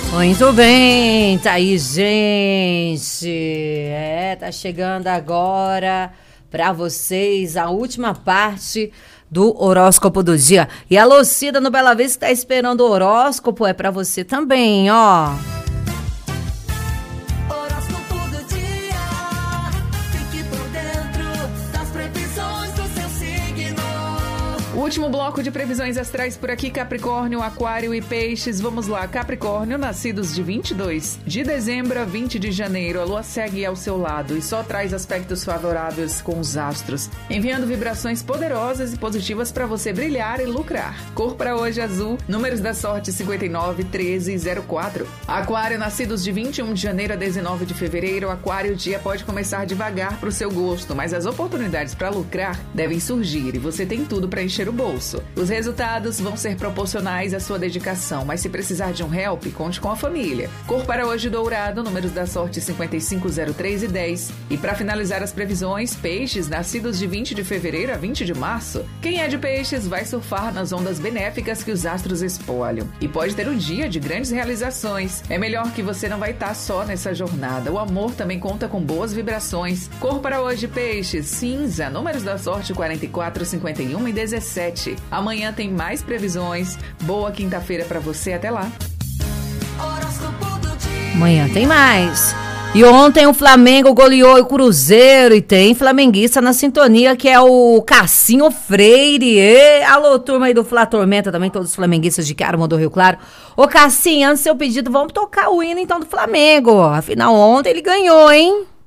Muito bem, tá aí, gente. Tá chegando agora pra vocês a última parte do horóscopo do dia. E a Lucida no Bela Vista tá esperando o horóscopo, é pra você também, ó. O último bloco de previsões astrais por aqui, Capricórnio, Aquário e Peixes. Vamos lá, Capricórnio, nascidos de 22 de dezembro a 20 de janeiro. A lua segue ao seu lado e só traz aspectos favoráveis com os astros, enviando vibrações poderosas e positivas para você brilhar e lucrar. Cor para hoje azul, números da sorte 59, 13 e 04. Aquário, nascidos de 21 de janeiro a 19 de fevereiro. Aquário, o dia pode começar devagar para o seu gosto, mas as oportunidades para lucrar devem surgir e você tem tudo para encher o bolso. Os resultados vão ser proporcionais à sua dedicação, mas se precisar de um help, conte com a família. Cor para hoje dourado, números da sorte 55, 03 e 10. E para finalizar as previsões, Peixes, nascidos de 20 de fevereiro a 20 de março. Quem é de Peixes vai surfar nas ondas benéficas que os astros espolham e pode ter um dia de grandes realizações. É melhor que você não vai estar só nessa jornada. O amor também conta com boas vibrações. Cor para hoje, Peixes, cinza, números da sorte 44, 51 e 17. Amanhã tem mais previsões. Boa quinta-feira pra você. Até lá. Amanhã tem mais. E ontem o Flamengo goleou o Cruzeiro e tem flamenguista na sintonia, que é o Cassinho Freire. E, alô, turma aí do Fla Tormenta, também todos os flamenguistas de Carmo do Rio Claro. Ô, Cassinho, antes do seu pedido, vamos tocar o hino então do Flamengo. Afinal, ontem ele ganhou, hein?